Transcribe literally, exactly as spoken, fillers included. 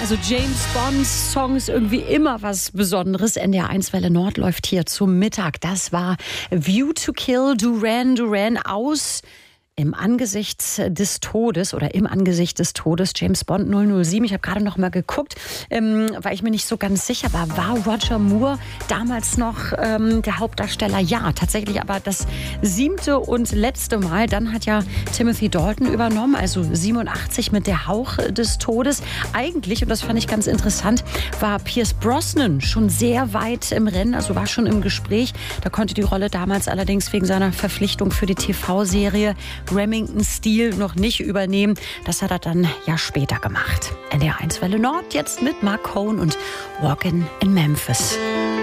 Also James Bond Songs irgendwie immer was Besonderes. N D R eins Welle Nord läuft hier zum Mittag. Das war View to Kill, Duran Duran aus Im Angesicht des Todes oder im Angesicht des Todes, James Bond null null sieben. Ich habe gerade noch mal geguckt, ähm, weil ich mir nicht so ganz sicher war. War Roger Moore damals noch ähm, der Hauptdarsteller? Ja, tatsächlich aber das siebte und letzte Mal. Dann hat ja Timothy Dalton übernommen, also siebenundachtzig mit Der Hauch des Todes. Eigentlich, und das fand ich ganz interessant, war Pierce Brosnan schon sehr weit im Rennen, also war schon im Gespräch. Da konnte die Rolle damals allerdings wegen seiner Verpflichtung für die T V-Serie Remington Steele noch nicht übernehmen. Das hat er dann ja später gemacht. N D R eins Welle Nord jetzt mit Mark Cohn und Walkin' in Memphis.